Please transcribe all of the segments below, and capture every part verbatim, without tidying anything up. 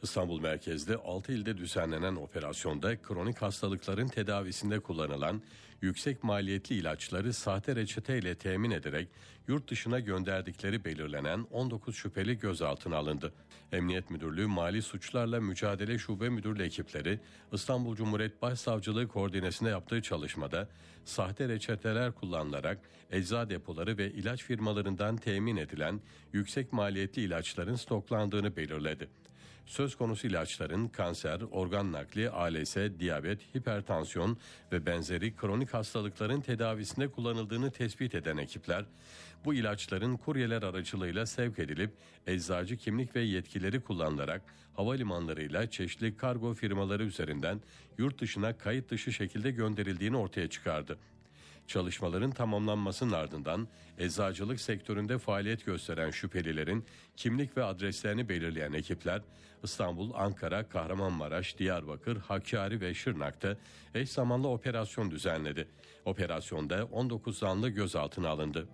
İstanbul merkezde altı ilde düzenlenen operasyonda kronik hastalıkların tedavisinde kullanılan yüksek maliyetli ilaçları sahte reçeteyle temin ederek yurt dışına gönderdikleri belirlenen on dokuz şüpheli gözaltına alındı. Emniyet Müdürlüğü Mali Suçlarla Mücadele Şube Müdürlüğü ekipleri İstanbul Cumhuriyet Başsavcılığı koordinesinde yaptığı çalışmada sahte reçeteler kullanılarak ecza depoları ve ilaç firmalarından temin edilen yüksek maliyetli ilaçların stoklandığını belirledi. Söz konusu ilaçların kanser, organ nakli, A L S, diyabet, hipertansiyon ve benzeri kronik hastalıkların tedavisinde kullanıldığını tespit eden ekipler, bu ilaçların kuryeler aracılığıyla sevk edilip eczacı kimlik ve yetkileri kullanılarak havalimanlarıyla çeşitli kargo firmaları üzerinden yurt dışına kayıt dışı şekilde gönderildiğini ortaya çıkardı. Çalışmaların tamamlanmasının ardından eczacılık sektöründe faaliyet gösteren şüphelilerin kimlik ve adreslerini belirleyen ekipler İstanbul, Ankara, Kahramanmaraş, Diyarbakır, Hakkari ve Şırnak'ta eş zamanlı operasyon düzenledi. Operasyonda on dokuz zanlı gözaltına alındı.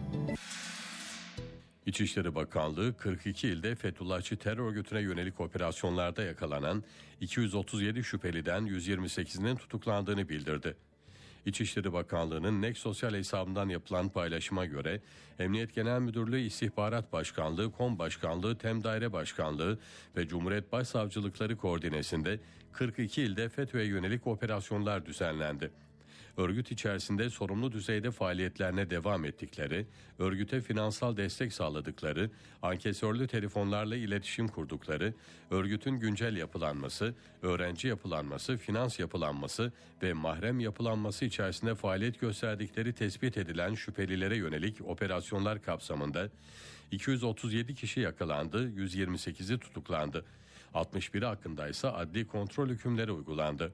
İçişleri Bakanlığı kırk iki ilde Fethullahçı terör örgütüne yönelik operasyonlarda yakalanan iki yüz otuz yedi şüpheliden yüz yirmi sekizinin tutuklandığını bildirdi. İçişleri Bakanlığı'nın Nek Sosyal hesabından yapılan paylaşıma göre Emniyet Genel Müdürlüğü, İstihbarat Başkanlığı, Kom Başkanlığı, Tem Daire Başkanlığı ve Cumhuriyet Başsavcılıkları koordinesinde kırk iki ilde FETÖ'ye yönelik operasyonlar düzenlendi. Örgüt içerisinde sorumlu düzeyde faaliyetlerine devam ettikleri, örgüte finansal destek sağladıkları, ankesörlü telefonlarla iletişim kurdukları, örgütün güncel yapılanması, öğrenci yapılanması, finans yapılanması ve mahrem yapılanması içerisinde faaliyet gösterdikleri tespit edilen şüphelilere yönelik operasyonlar kapsamında iki yüz otuz yedi kişi yakalandı, yüz yirmi sekizi tutuklandı. altmış biri hakkında ise adli kontrol hükümleri uygulandı.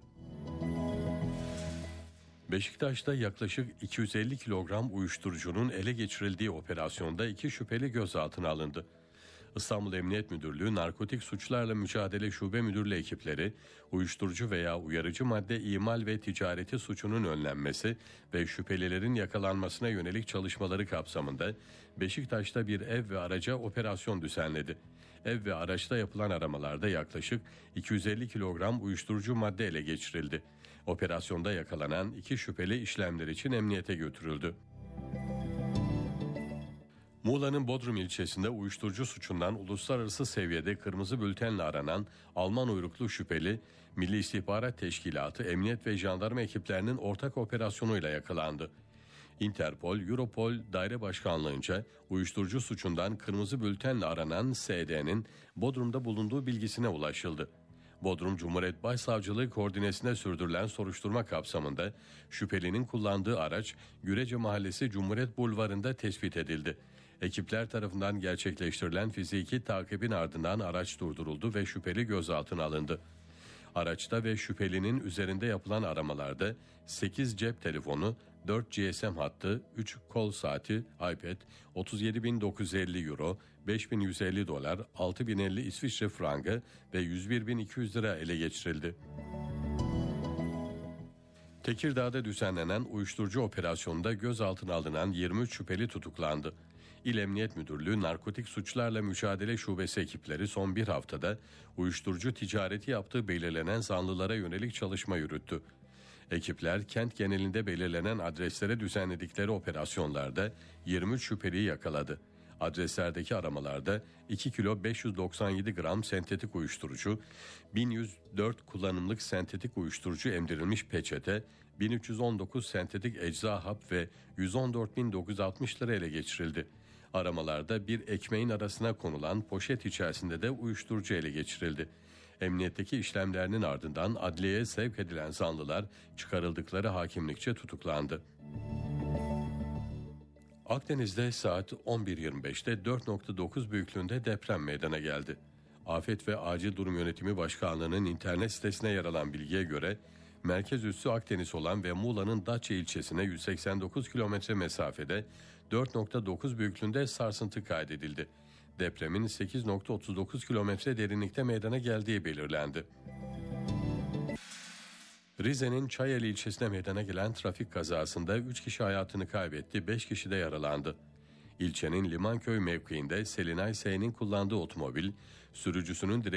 Beşiktaş'ta yaklaşık iki yüz elli kilogram uyuşturucunun ele geçirildiği operasyonda iki şüpheli gözaltına alındı. İstanbul Emniyet Müdürlüğü Narkotik Suçlarla Mücadele Şube Müdürlüğü ekipleri uyuşturucu veya uyarıcı madde imal ve ticareti suçunun önlenmesi ve şüphelilerin yakalanmasına yönelik çalışmaları kapsamında Beşiktaş'ta bir ev ve araca operasyon düzenledi. Ev ve araçta yapılan aramalarda yaklaşık iki yüz elli kilogram uyuşturucu madde ele geçirildi. Operasyonda yakalanan iki şüpheli işlemler için emniyete götürüldü. Muğla'nın Bodrum ilçesinde uyuşturucu suçundan uluslararası seviyede kırmızı bültenle aranan Alman uyruklu şüpheli, Milli İstihbarat Teşkilatı, Emniyet ve Jandarma ekiplerinin ortak operasyonuyla yakalandı. Interpol, Europol Daire Başkanlığı'nca uyuşturucu suçundan kırmızı bültenle aranan S D'nin Bodrum'da bulunduğu bilgisine ulaşıldı. Bodrum Cumhuriyet Başsavcılığı koordinesinde sürdürülen soruşturma kapsamında şüphelinin kullandığı araç Gürece Mahallesi Cumhuriyet Bulvarı'nda tespit edildi. Ekipler tarafından gerçekleştirilen fiziki takibin ardından araç durduruldu ve şüpheli gözaltına alındı. Araçta ve şüphelinin üzerinde yapılan aramalarda sekiz cep telefonu, dört G S M hattı, üç kol saati, iPad, otuz yedi bin dokuz yüz elli euro, beş bin yüz elli dolar, altı bin elli İsviçre frangı ve yüz bir bin iki yüz lira ele geçirildi. Tekirdağ'da düzenlenen uyuşturucu operasyonunda gözaltına alınan yirmi üç şüpheli tutuklandı. İl Emniyet Müdürlüğü Narkotik Suçlarla Mücadele Şubesi ekipleri son bir haftada uyuşturucu ticareti yaptığı belirlenen zanlılara yönelik çalışma yürüttü. Ekipler kent genelinde belirlenen adreslere düzenledikleri operasyonlarda yirmi üç şüpheliyi yakaladı. Adreslerdeki aramalarda iki kilo beş yüz doksan yedi gram sentetik uyuşturucu, bin yüz dört kullanımlık sentetik uyuşturucu emdirilmiş peçete, bin üç yüz on dokuz sentetik ecza hap ve yüz on dört bin dokuz yüz altmış lira ele geçirildi. Aramalarda bir ekmeğin arasına konulan poşet içerisinde de uyuşturucu ele geçirildi. Emniyetteki işlemlerinin ardından adliyeye sevk edilen zanlılar çıkarıldıkları hakimlikçe tutuklandı. Akdeniz'de saat on bir yirmi beşte dört nokta dokuz büyüklüğünde deprem meydana geldi. Afet ve Acil Durum Yönetimi Başkanlığı'nın internet sitesine yer alan bilgiye göre merkez üssü Akdeniz olan ve Muğla'nın Datça ilçesine yüz seksen dokuz kilometre mesafede dört nokta dokuz büyüklüğünde sarsıntı kaydedildi. Depremin sekiz nokta otuz dokuz kilometre derinlikte meydana geldiği belirlendi. Rize'nin Çayeli ilçesine meydana gelen trafik kazasında üç kişi hayatını kaybetti, beş kişi de yaralandı. İlçenin Limanköy mevkiinde Selinay S'nin kullandığı otomobil, sürücüsünün